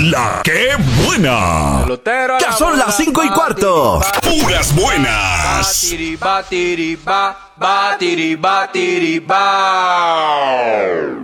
La que buena. Ya son las 5:15. Puras buenas. Batiri, batiri, ba, batiri, batiri, ba.